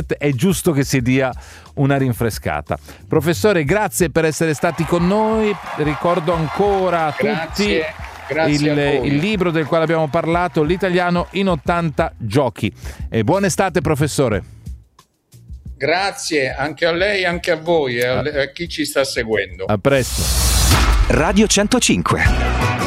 sport è giusto che si dia una rinfrescata. Professore, grazie per essere stati con noi. Ricordo ancora a tutti il libro del quale abbiamo parlato, L'italiano in 80 giochi. E buona estate, professore. Grazie anche a lei, anche a voi e a chi ci sta seguendo. A presto. Radio 105.